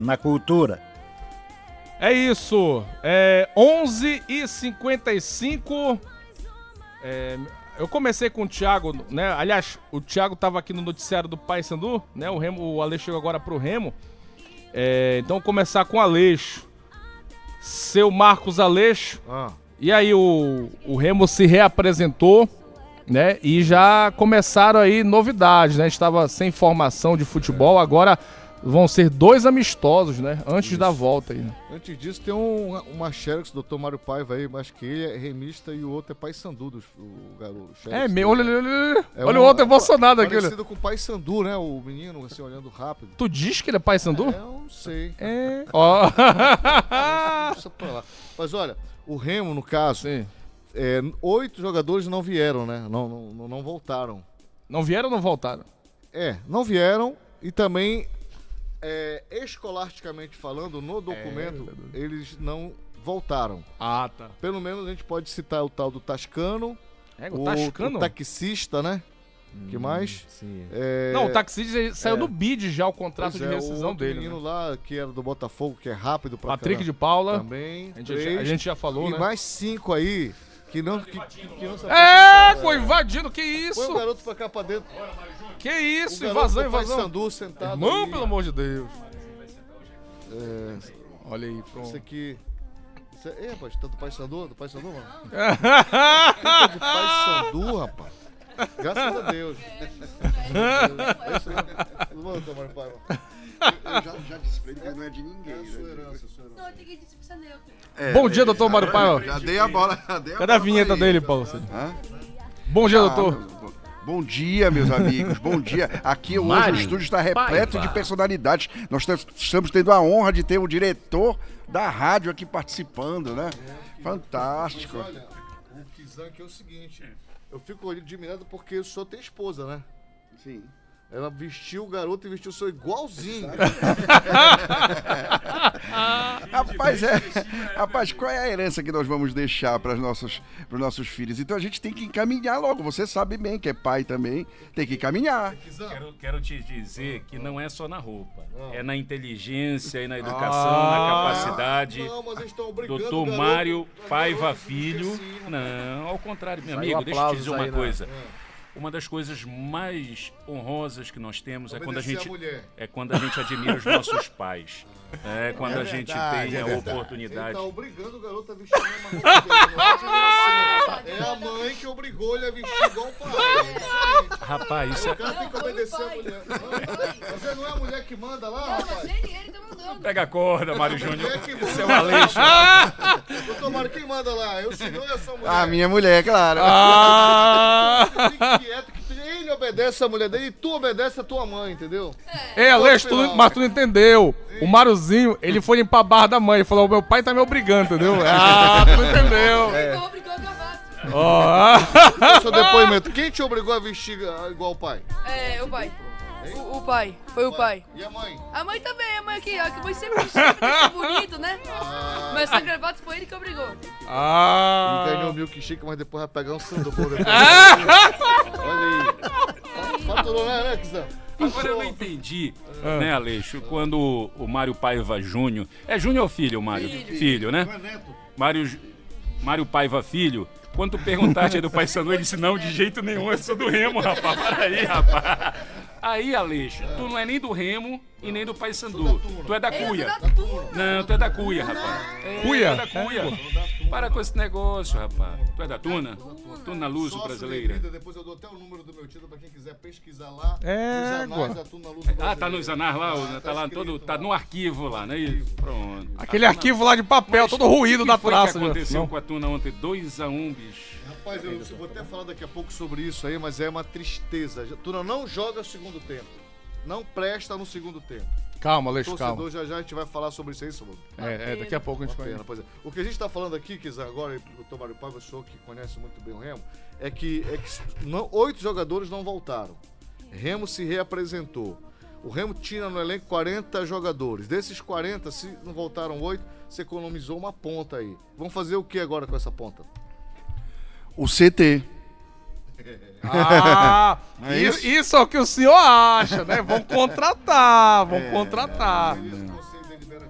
na cultura. É isso. 11h55. Eu comecei com o Thiago, né? Aliás, o Thiago estava aqui no noticiário do Paysandu, né? O Aleixo chegou agora pro Remo. Então, vou começar com o Aleixo. Seu Marcos Aleixo. E aí, o Remo se reapresentou, né? E já começaram aí novidades, né? Estava sem formação de futebol, agora vão ser 2 amistosos, né? Antes da volta aí. Né? Antes disso, tem uma Xerox do Dr. Mário Paiva aí, mas que ele é remista e o outro é Paysandu, o garoto. Olha o outro emocionado aqui. Parecido com o Paysandu, né? O menino, assim, olhando rápido. Tu diz que ele é Paysandu? Eu não sei. Ó. Mas olha, o Remo, no caso, 8 jogadores não vieram, né? Não voltaram. Não vieram ou não voltaram? Não vieram e também... escolasticamente falando, no documento, eles não voltaram. Ah, tá. Pelo menos a gente pode citar o tal do Tascano, o taxista, né? Que mais? Sim. Não, o taxista saiu no bid já o contrato de rescisão dele. O menino lá, que era do Botafogo, que é rápido pra Patrick de Paula. Também. A gente já falou, e né? mais 5 aí, que não Foi invadindo, que isso? Põe o garoto pra cá pra dentro. Que isso, invasão. Paysandu sentado. Irmão, aí. pelo amor de Deus. Olha aí, pronto. Isso aqui... rapaz, tá do Paysandu, mano? Tá de Paysandu, rapaz. Graças a Deus. Tudo bom, Dr. Mário Paiva? Eu já disse pra ele que não é de ninguém. É sua herança. Não, eu tenho que dizer que você é neutro. Bom dia, doutor Mário Paiva. Já dei a bola. Cadê a vinheta dele, Paulo? Bom dia, doutor. Bom dia, meus amigos. Bom dia. Aqui hoje o estúdio está repleto de personalidades. Nós estamos tendo a honra de ter o diretor da rádio aqui participando, né? Fantástico. Mas olha, o Kizan aqui é o seguinte. Eu fico admirado porque o senhor tem esposa, né? Sim. Ela vestiu o garoto e vestiu o senhor igualzinho. Rapaz, qual é a herança que nós vamos deixar para os nossos filhos? Então a gente tem que encaminhar logo. Você sabe bem que é pai também, tem que encaminhar. Quero te dizer que não é só na roupa. É na inteligência e na educação, na capacidade. Doutor Mário Paiva Filho. Não, ao contrário, meu amigo, deixa eu te dizer uma coisa. Uma das coisas mais honrosas que nós temos é quando a gente admira os nossos pais. Quando a gente tem a oportunidade. Ele tá obrigando o garoto a vestir a mesma roupa dele. É a mãe que obrigou ele a vestir igual o pai. Rapaz, isso O cara tem que obedecer a mulher. Você não é a mulher que manda lá, rapaz? Ele tá mandando. Pega a corda, Mário Júnior. Seu Aleixo. Doutor Mário, quem manda lá? Eu senhor e a sua mulher? A minha mulher, claro. Fique quieto, que ele obedece a mulher dele e tu obedece a tua mãe, entendeu? Aleixo, mas tu não entendeu. O Maruzinho, ele foi limpar a barra da mãe. Ele falou, meu pai tá me obrigando, entendeu? Tu não entendeu. Eu obrigou a gravata. Seu depoimento, quem te obrigou a vestir igual o pai? O pai. O pai. Foi o pai. E a mãe? A mãe também, a mãe aqui. A mãe sempre deixa bonito, né? Mas essa gravata foi ele que obrigou. Ele ganhou um milkshake, mas depois vai pegar um sanduíche depois. Olha aí. Faturou, né, Kizan? Agora eu não entendi, né, Aleixo, quando o Mário Paiva Júnior... É Júnior ou filho, Mário? Filho, né? Mário Paiva Filho. Quando tu perguntaste aí do Paysandu, ele disse, não, de jeito nenhum, eu sou do Remo, rapaz. Peraí, rapaz. Aí, Aleixo, tu não é nem do Remo e nem do Paysandu. Tu é da Cuia. Não, tu é da Cuia, rapaz. Cuia? Tu é da Cuia. Para com esse negócio, rapaz. Tu é da Tuna? Tuna Luso brasileira. Depois eu dou até o número do meu título pra quem quiser pesquisar lá. Agora. Tá nos anais lá, tá lá todo, tá no arquivo lá, né? Pronto. Aquele arquivo lá de papel, todo ruído da praça. O que aconteceu com a Tuna ontem? 2-1, bicho. Rapaz, eu vou até falar daqui a pouco sobre isso aí, mas é uma tristeza. A Tuna não joga segundo tempo. Não presta no segundo tempo. Calma, Aleixo, calma. Torcedor, já a gente vai falar sobre isso aí, Samuel. Daqui a pouco a gente vai. O que a gente tá falando aqui, Kizan, agora, o doutor Mário Paiva, o senhor que conhece muito bem o Remo, é que 8 jogadores não voltaram. Remo se reapresentou. O Remo tinha no elenco 40 jogadores. Desses 40, se não voltaram 8, você economizou uma ponta aí. Vamos fazer o que agora com essa ponta? O CT. Isso é o que o senhor acha, né? Vamos contratar, libera